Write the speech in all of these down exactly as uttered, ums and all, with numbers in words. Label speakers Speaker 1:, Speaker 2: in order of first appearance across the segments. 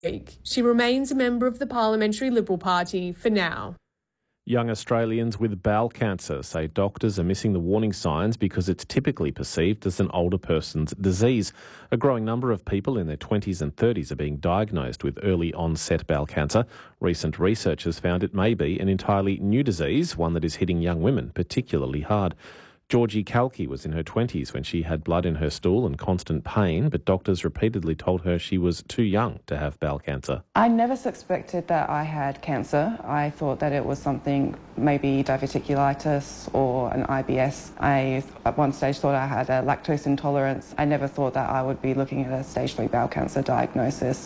Speaker 1: week. She remains a member of the Parliamentary Liberal Party for now.
Speaker 2: Young Australians with bowel cancer say doctors are missing the warning signs because it's typically perceived as an older person's disease. A growing number of people in their twenties and thirties are being diagnosed with early onset bowel cancer. Recent research has found it may be an entirely new disease, one that is hitting young women particularly hard. Georgie Kalki was in her twenties when she had blood in her stool and constant pain, but doctors repeatedly told her she was too young to have bowel cancer.
Speaker 3: I never suspected that I had cancer. I thought that it was something, maybe diverticulitis or an I B S. I, at one stage, thought I had a lactose intolerance. I never thought that I would be looking at a stage three bowel cancer diagnosis.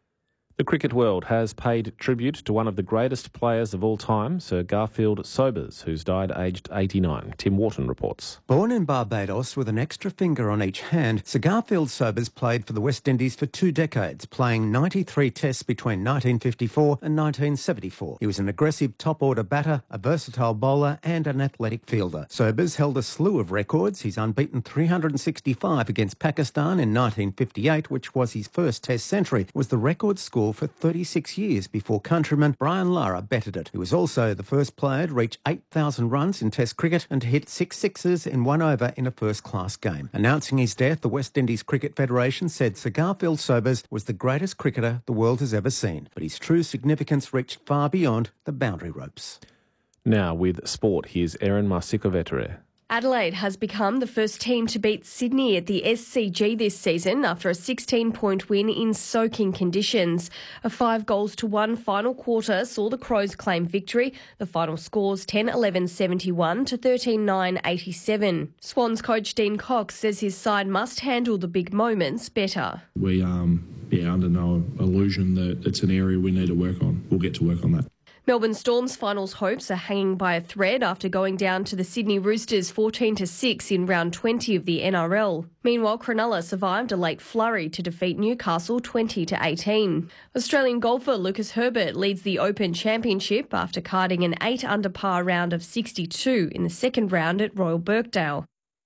Speaker 2: The cricket world has paid tribute to one of the greatest players of all time, Sir Garfield Sobers, who's died aged eighty-nine. Tim Wharton reports.
Speaker 4: Born in Barbados with an extra finger on each hand, Sir Garfield Sobers played for the West Indies for two decades, playing ninety-three tests between nineteen fifty-four and nineteen seventy-four. He was an aggressive top-order batter, a versatile bowler and an athletic fielder. Sobers held a slew of records. He's unbeaten three hundred sixty-five against Pakistan in nineteen fifty-eight, which was his first test century. It was the record score for thirty-six years before countryman Brian Lara bettered it. He was also the first player to reach eight thousand runs in Test cricket and to hit six sixes in one over in a first-class game. Announcing his death, the West Indies Cricket Federation said Sir Garfield Sobers was the greatest cricketer the world has ever seen, but his true significance reached far beyond the boundary ropes.
Speaker 2: Now with sport, here's Erin Marsikovetere.
Speaker 5: Adelaide has become the first team to beat Sydney at the S C G this season after a sixteen-point win in soaking conditions. A five goals to one final quarter saw the Crows claim victory. The final scores ten eleven seventy-one to thirteen nine eighty-seven. Swans coach Dean Cox says his side must handle the big moments better.
Speaker 6: We um yeah under no illusion that it's an area we need to work on. We'll get to work on that.
Speaker 5: Melbourne Storm's finals hopes are hanging by a thread after going down to the Sydney Roosters fourteen to six in round twenty of the N R L. Meanwhile, Cronulla survived a late flurry to defeat Newcastle twenty to eighteen. Australian golfer Lucas Herbert leads the Open Championship after carding an eight under par round of sixty-two in the second round at Royal Birkdale.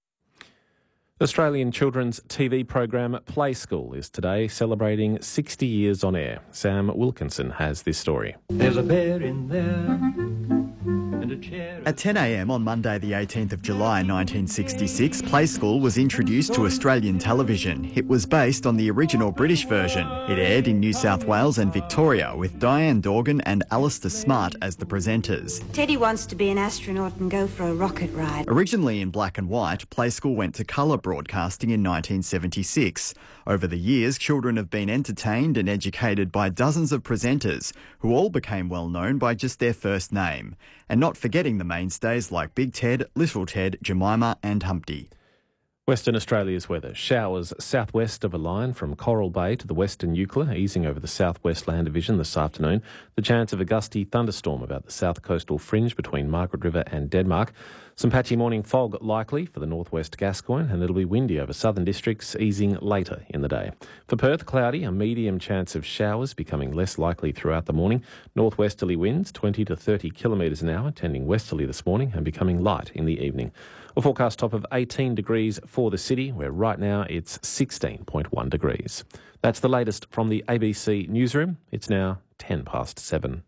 Speaker 2: Australian children's T V program Play School is today celebrating sixty years on air. Sam Wilkinson has this story.
Speaker 7: There's a bear in there and a chair.
Speaker 8: At ten a m on Monday the eighteenth of July nineteen sixty-six, Play School was introduced to Australian television. It was based on the original British version. It aired in New South Wales and Victoria with Diane Dorgan and Alistair Smart as the presenters.
Speaker 9: Teddy wants to be an astronaut and go for a rocket ride.
Speaker 8: Originally in black and white, Play School went to colour broadcasting in nineteen seventy-six. Over the years, children have been entertained and educated by dozens of presenters who all became well known by just their first name. And not forgetting the mainstays like Big Ted, Little Ted, Jemima and Humpty.
Speaker 2: Western Australia's weather. Showers southwest of a line from Coral Bay to the western Eucla, easing over the southwest land division this afternoon. The chance of a gusty thunderstorm about the south coastal fringe between Margaret River and Denmark. Some patchy morning fog likely for the northwest Gascoyne, and it'll be windy over southern districts, easing later in the day. For Perth, cloudy, a medium chance of showers becoming less likely throughout the morning. Northwesterly winds twenty to thirty kilometres an hour, tending westerly this morning and becoming light in the evening. A forecast top of eighteen degrees for the city, where right now it's sixteen point one degrees. That's the latest from the A B C newsroom. It's now ten past seven.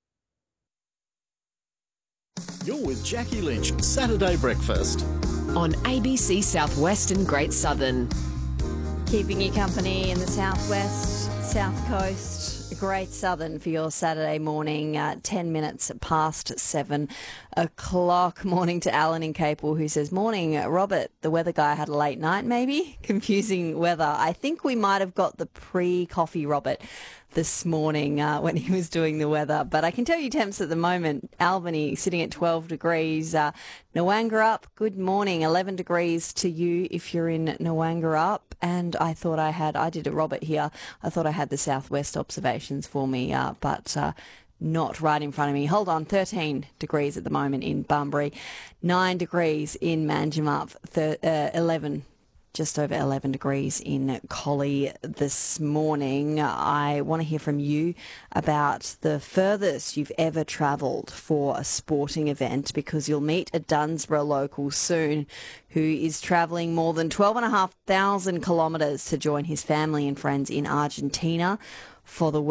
Speaker 10: You're with Jackie Lynch, Saturday Breakfast.
Speaker 11: On A B C Southwest and Great Southern.
Speaker 12: Keeping you company in the southwest, south coast, Great Southern for your Saturday morning, uh, ten minutes past seven o'clock. Morning to Alan in Capel, who says, morning, Robert, the weather guy had a late night maybe? Confusing weather. I think we might have got the pre-coffee Robert this morning uh, when he was doing the weather. But I can tell you temps at the moment. Albany sitting at twelve degrees. Uh, Nowangarup, good morning. eleven degrees to you if you're in Nowangarup. And I thought I had, I did a Robert here. I thought I had the southwest observations for me, uh, but uh, not right in front of me. Hold on, thirteen degrees at the moment in Bunbury. nine degrees in Manjimup. Thir- uh, eleven Just over eleven degrees in Collie this morning. I want to hear from you about the furthest you've ever travelled for a sporting event, because you'll meet a Dunsborough local soon who is travelling more than twelve and a half thousand kilometres to join his family and friends in Argentina for the